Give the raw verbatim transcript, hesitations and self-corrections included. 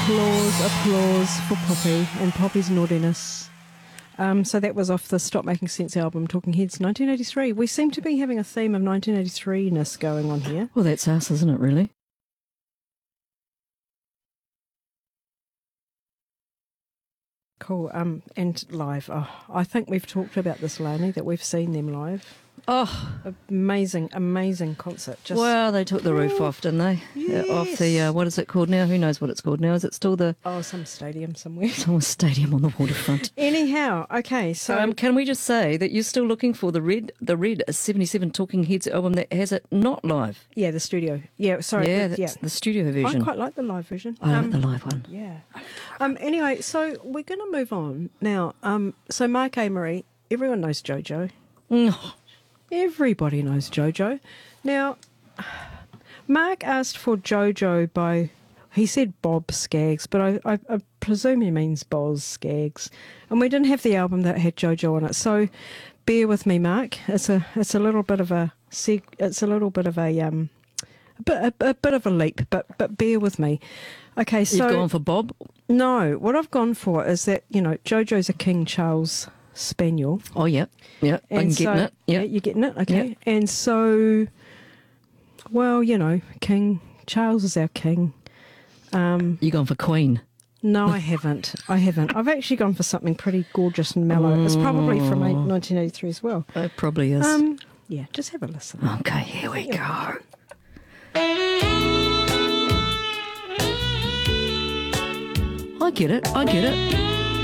applause, applause for Poppy and Poppy's naughtiness. Um, so that was off the Stop Making Sense album, Talking Heads, nineteen eighty-three. We seem to be having a theme of nineteen eighty-three-ness going on here. Well, that's us, isn't it, really? Cool. Um, and live. Oh, I think we've talked about this, Lani, that we've seen them live. Oh, amazing, amazing concert. Just well, they took the roof off, didn't they? Yes. Uh, off the, uh, what is it called now? Who knows what it's called now? Is it still the... Oh, some stadium somewhere. Some stadium on the waterfront. Anyhow, okay, so... Um, can we just say that you're still looking for the Red the Red seventy-seven Talking Heads album that has it not live? Yeah, the studio. Yeah, sorry. Yeah, the, that's yeah. the studio version. I quite like the live version. I um, like the live one. Yeah. Um. Anyway, so we're going to move on now. Um. So Mark Amory, everyone knows JoJo. Mm. Everybody knows JoJo. Now, Mark asked for JoJo by, he said Bob Skaggs, but I, I, I presume he means Boz Skaggs. And we didn't have the album that had JoJo on it, so bear with me, Mark. It's a it's a little bit of a it's a little bit of a um a bit a, a bit of a leap, but but bear with me. Okay, so you've gone for Bob? No, what I've gone for is that you know JoJo's a King Charles Spaniel. Oh, yeah. Yeah, and I'm so, getting it. Yeah. You're getting it? Okay. Yep. And so, well, you know, King Charles is our king. Um, you gone for Queen? No, I haven't. I haven't. I've actually gone for something pretty gorgeous and mellow. Mm. It's probably from nineteen eighty-three as well. It probably is. Um, yeah, just have a listen. Okay, here we go. I get it. I get it.